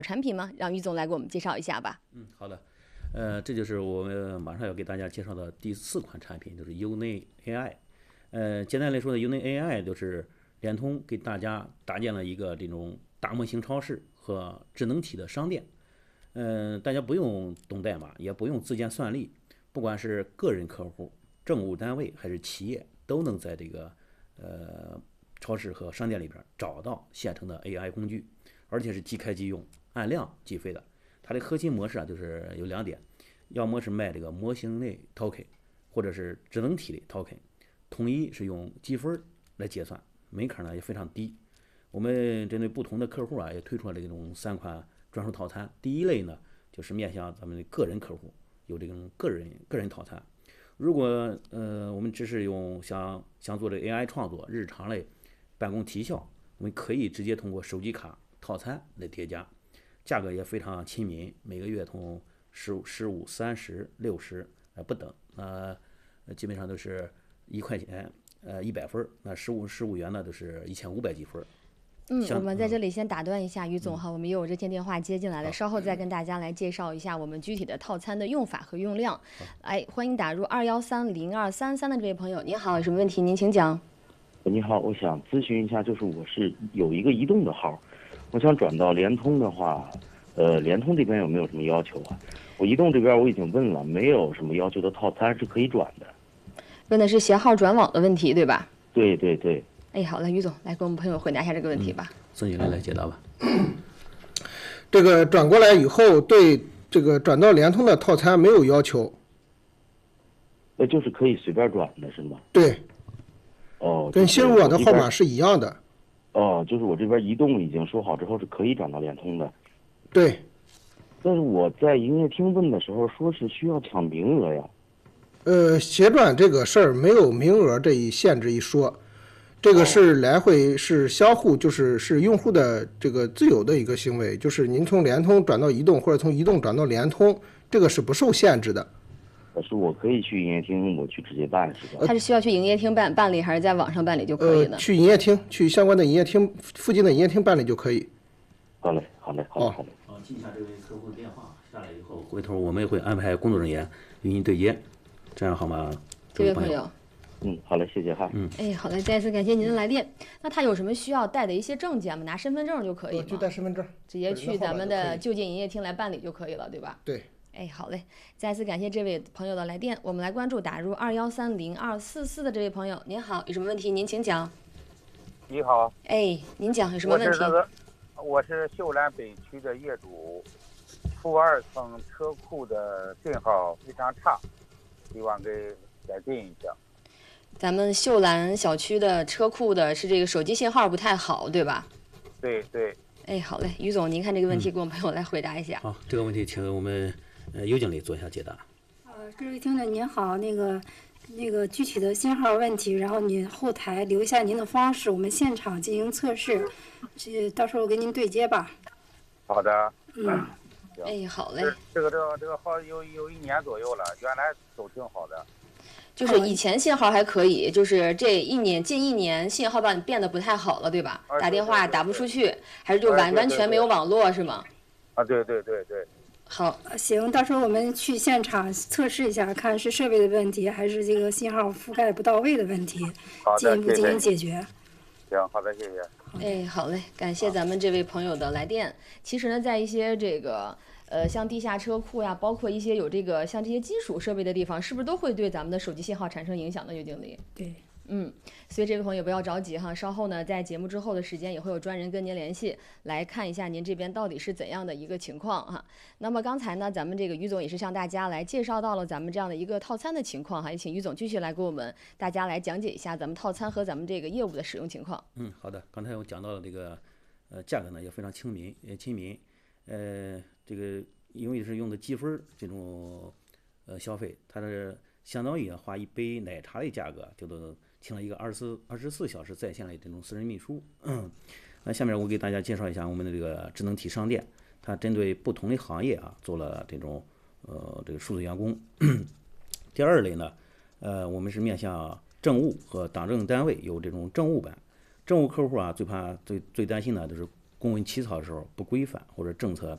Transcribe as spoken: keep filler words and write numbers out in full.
产品吗？让于总来给我们介绍一下吧。 嗯，好的。呃，这就是我们马上要给大家介绍的第四款产品，就是 U N E A I。呃，简单来说呢 ，U N E A I 就是联通给大家搭建了一个这种大模型超市和智能体的商店。嗯、呃，大家不用懂代码，也不用自建算力，不管是个人客户、政务单位还是企业，都能在这个呃超市和商店里边找到现成的 A I 工具，而且是即开即用，按量计费的。它的核心模式啊，就是有两点，要么是卖这个模型类 token， 或者是智能体类 token， 统一是用积分来结算，门槛呢也非常低。我们针对不同的客户啊，也推出了这种三款专属套餐。第一类呢，就是面向咱们的个人客户，有这种个人个人套餐。如果呃我们只是用想想做这个 A I 创作、日常类办公提效，我们可以直接通过手机卡套餐来叠加。价格也非常亲民，每个月从十五、十五、三十、六十，呃不等，呃，基本上都是一块钱，呃一百分，那十五十五元呢都是一千五百几分。 嗯，我们在这里先打断一下于总哈，我们也有热线电话接进来了，稍后再跟大家来介绍一下我们具体的套餐的用法和用量。哎，欢迎打入二幺三零二三三的这位朋友，您好，有什么问题您请讲。 你好，我想咨询一下，就是我是有一个移动的号。我想转到联通的话，呃，联通这边有没有什么要求啊？我移动这边我已经问了，没有什么要求的套餐是可以转的。 问的是携号转网的问题，对吧？ 对对对。 哎，好了，于总来给我们朋友回答一下这个问题吧。 孙经理来解答吧。 这个转过来以后，对这个转到联通的套餐没有要求。 那就是可以随便转的是吗？ 对。 哦。 跟新入网的号码是一样的。 哦，就是我这边移动已经说好之后是可以转到联通的。 对。 但是我在营业厅问的时候说是需要抢名额呀。 呃，协转这个事儿没有名额这一限制一说，这个是来回是相互，就是是用户的这个自由的一个行为，就是您从联通转到移动或者从移动转到联通，这个是不受限制的。 可是我可以去营业厅，我去直接办是吧？ 他是需要去营业厅办办理，还是在网上办理就可以呢？ 呃，去营业厅，去相关的营业厅附近的营业厅办理就可以。 好嘞，好嘞，好嘞，好嘞。 好，记一下这位客户的电话，下来以后，回头我们会安排工作人员与您对接，这样好吗？ 这位朋友。 嗯，好嘞，谢谢哈。 嗯， 哎，好嘞，再次感谢您的来电。那他有什么需要带的一些证件吗？拿身份证就可以吗？ 就带身份证， 直接去咱们的就近营业厅来办理就可以了，对吧？ 对。 哎，好嘞，再次感谢这位朋友的来电。我们来关注打入二幺三零二四四的这位朋友，您好，有什么问题您请讲。 你好。 哎，您讲有什么问题？ 我是那个，我是秀兰北区的业主，负二层车库的信号非常差，希望给改进一下。 咱们秀兰小区的车库的是这个手机信号不太好，对吧？ 对对。 哎，好嘞，于总，您看这个问题，给我们朋友来回答一下。 好，这个问题请我们呃尤经理做一下解答。 呃，各位听众您好，那个那个具体的信号问题，然后您后台留下您的方式，我们现场进行测试，这到时候给您对接吧。 好的。 嗯。 哎，好嘞。 这个这个这个号有有一年左右了，原来都挺好的。 就是以前信号还可以，就是这一年近一年信号吧变得不太好了，对吧？打电话打不出去，还是就完完全没有网络是吗？ 啊，对对对对。 好， 行，到时候我们去现场测试一下，看是设备的问题，还是这个信号覆盖不到位的问题，进一步进行解决。 行，好的，谢谢。 哎，好嘞，感谢咱们这位朋友的来电。其实呢，在一些这个。呃，像地下车库呀，包括一些有这个像这些金属设备的地方，是不是都会对咱们的手机信号产生影响呢？于经理？ 对， 嗯，所以这位朋友不要着急哈，稍后呢，在节目之后的时间也会有专人跟您联系，来看一下您这边到底是怎样的一个情况哈。那么刚才呢，咱们这个于总也是向大家来介绍到了咱们这样的一个套餐的情况哈，也请于总继续来给我们大家来讲解一下咱们套餐和咱们这个业务的使用情况。 嗯，好的，刚才我讲到了这个呃价格呢也非常亲民，也亲民，呃。这个因为是用的积分这种呃消费，它是相当于啊花一杯奶茶的价格，就都请了一个二十四二十四小时在线的这种私人秘书。嗯，那下面我给大家介绍一下我们的这个智能体商店，它针对不同的行业啊做了这种呃这个数字员工。第二类呢，呃我们是面向政务和党政单位有这种政务版。政务客户啊最怕最最担心的就是公文起草的时候不规范或者政策